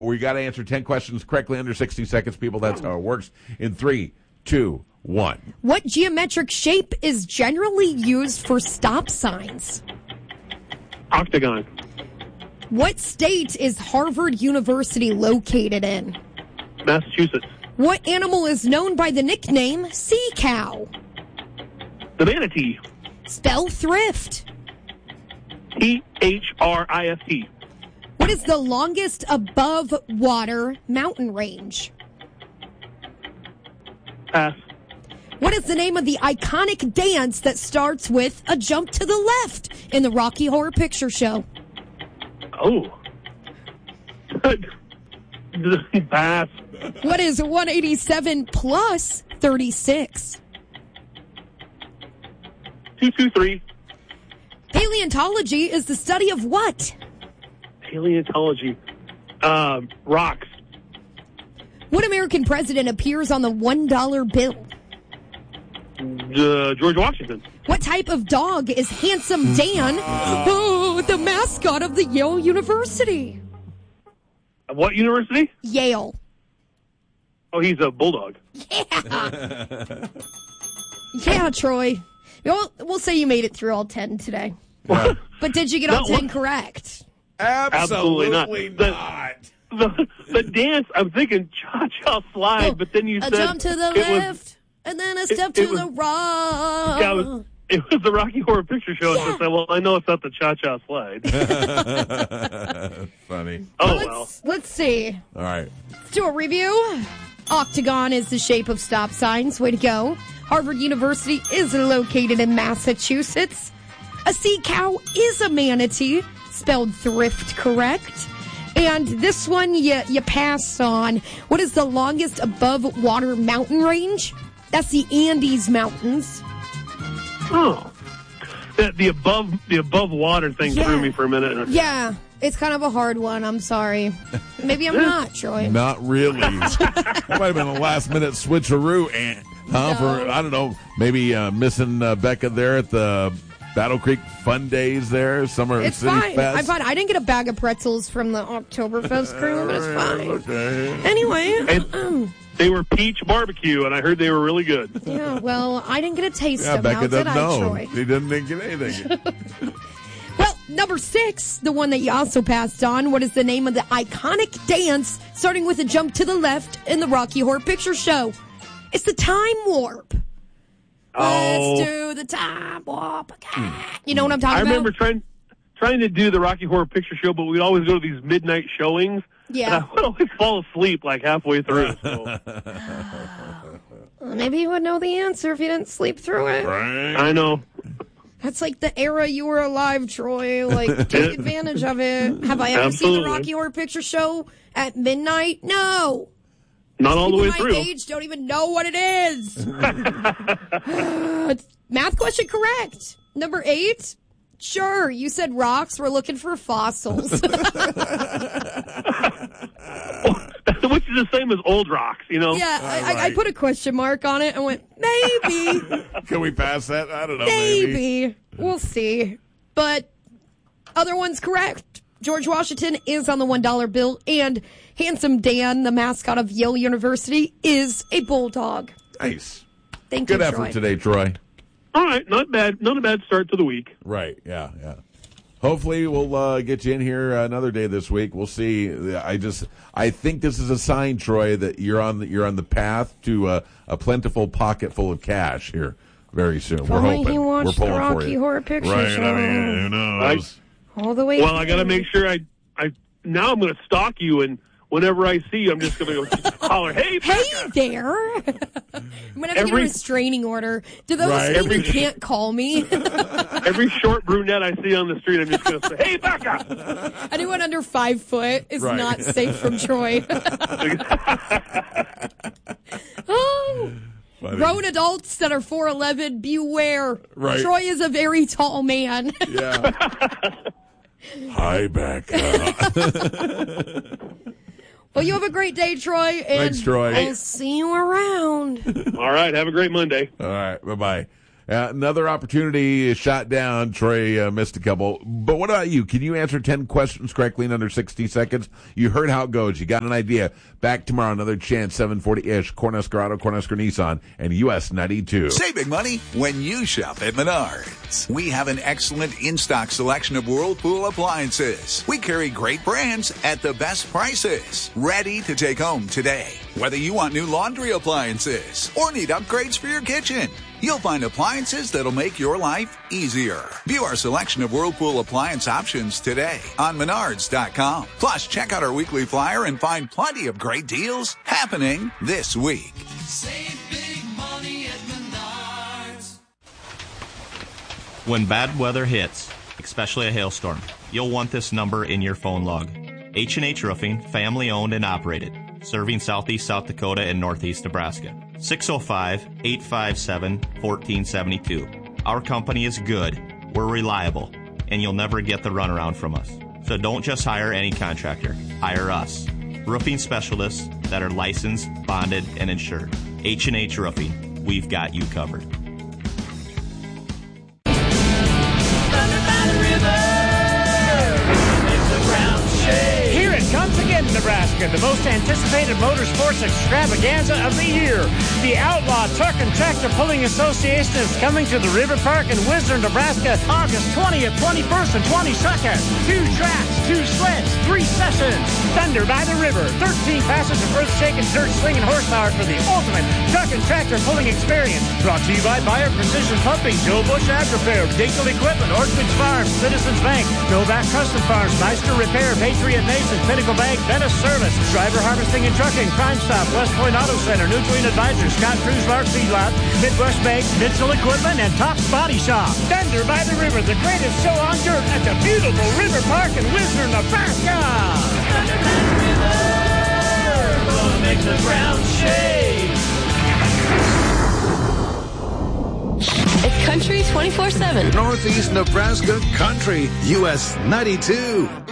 We got to answer 10 questions correctly under 60 seconds, people. That's how it works. In 3, 2, 1. What geometric shape is generally used for stop signs? Octagon. What state is Harvard University located in? Massachusetts. What animal is known by the nickname sea cow? The manatee. Spell thrift. THRIFT. What is the longest above water mountain range? Pass. What is the name of the iconic dance that starts with a jump to the left in the Rocky Horror Picture Show? Oh. Pass. What is 187 plus 36? 223. Paleontology is the study of what? Paleontology. Rocks. What American president appears on the $1 bill? George Washington. What type of dog is Handsome Dan? Oh, the mascot of the Yale University. What university? Yale. Oh, he's a bulldog. Yeah. Yeah, Troy. We'll say you made it through all 10 today. Yeah. But did you get all 10 correct? Absolutely not. The dance, I'm thinking cha-cha slide, but then you a said... A jump to the left, and then a step to the right. Yeah, it was the Rocky Horror Picture Show. Yeah. And I said, well, I know it's not the cha-cha slide. Funny. Oh, well. Let's see. All right. Let's do a review. Octagon is the shape of stop signs. Way to go. Harvard University is located in Massachusetts. A sea cow is a manatee. Spelled thrift correct. And this one you pass on. What is the longest above water mountain range? That's the Andes Mountains. Oh. The above water thing threw me for a minute. Yeah. It's kind of a hard one. I'm sorry. Maybe I'm not, Troy. Not really. That might have been a last-minute switcheroo, No. for, I don't know, maybe missing Becca there at the Battle Creek Fun Days there, Summer It's City fine. Fest. I'm fine. I didn't get a bag of pretzels from the Oktoberfest crew, but it's fine. Okay. Anyway. And they were peach barbecue, and I heard they were really good. Yeah, well, I didn't get a taste Yeah, of them. Becca Did doesn't I, know. Troy? She didn't get anything. Well, number 6, the one that you also passed on. What is the name of the iconic dance starting with a jump to the left in the Rocky Horror Picture Show? It's the time warp. Oh. Let's do the time warp again. You know what I'm talking I about? remember trying to do the Rocky Horror Picture Show, but we'd always go to these midnight showings. Yeah. And I would always fall asleep like halfway through. So. Maybe you would know the answer if you didn't sleep through it. Right. I know. That's like the era you were alive, Troy. Like, take advantage of it. Have I ever seen the Absolutely. Rocky Horror Picture Show at midnight? No. Not all the way People my through. age don't even know what it is. Math question correct. Number 8. Sure, you said rocks. We're looking for fossils. Which is the same as old rocks, you know? Yeah, I right. put a question mark on it and went, maybe. Can we pass that? I don't know. Maybe. We'll see. But other one's correct. George Washington is on the $1 bill, and Handsome Dan, the mascot of Yale University, is a bulldog. Nice. Thank you, Good effort Troy. today, Troy. All right, not bad. Not a bad start to the week. Right. Yeah. Hopefully we'll get you in here another day this week. We'll see. I think this is a sign, Troy, that you're on the path to a plentiful pocket full of cash here very soon. We're only hoping. he watched We're pulling the for Rocky you. Horror Picture right, Show. I mean, who knows? All the way Well, I got to through. make sure I now I'm going to stalk you, and whenever I see you, I'm just going to go holler, "Hey, Hey Becca!" there. I'm going to have to get a Every- restraining order. Do those Right. mean you can't call me? Every short brunette I see on the street, I'm just going to say, "Hey, Becca!" Anyone under 5 foot is Right. not safe from Troy. Oh. Funny. Grown adults that are 4'11", beware. Right. Troy is a very tall man. Yeah. Hi, Becca. Well, you have a great day, Troy. And Thanks, Troy. I'll see you around. All right, have a great Monday. All right. Bye-bye. Another opportunity shot down. Troy missed a couple. But what about you? Can you answer 10 questions correctly in under 60 seconds? You heard how it goes. You got an idea. Back tomorrow, another chance, 740-ish. Cornhusker Auto, Cornhusker Nissan, and US 92. Save big money when you shop at Menards. We have an excellent in-stock selection of Whirlpool appliances. We carry great brands at the best prices. Ready to take home today. Whether you want new laundry appliances or need upgrades for your kitchen, you'll find appliances that'll make your life easier. View our selection of Whirlpool appliance options today on Menards.com. Plus, check out our weekly flyer and find plenty of great deals happening this week. Save big money at Menards. When bad weather hits, especially a hailstorm, you'll want this number in your phone log. H&H Roofing, family owned and operated, serving southeast South Dakota and northeast Nebraska. 605-857-1472. Our company is good, we're reliable, and you'll never get the runaround from us. So don't just hire any contractor, hire us. Roofing specialists that are licensed, bonded, and insured. H&H Roofing, we've got you covered. Here it comes again, Nebraska, the most anticipated motorsports extravaganza of the year. The Outlaw Truck and Tractor Pulling Association is coming to the River Park in Whistler, Nebraska, August 20th, 21st, and 22nd. 2 tracks, 2 sleds, 3 sessions. Thunder by the River, 13 passes of earth-shaking, dirt-slinging horsepower for the ultimate truck and tractor pulling experience. Brought to you by Bayer Precision Pumping, Joe Bush Ag Repair, Dinkel Equipment, Orchard's Farm, Citizens Bank, Novak Custom Farms, Meister Repair, Patriot Mason, Pinnacle Bank, Venice Service, Driver Harvesting and Trucking, Crime Stop, West Point Auto Center, Nutrient Advisors, Scott Cruz Lark Feedlot, Midwest Bank, Mitchell Equipment, and Tops Body Shop. Thunder by the River, the greatest show on dirt at the beautiful River Park in Whistler, Nebraska. Thunder by the River, gonna make the ground shake. It's Country 24/7. Northeast Nebraska Country, US 92.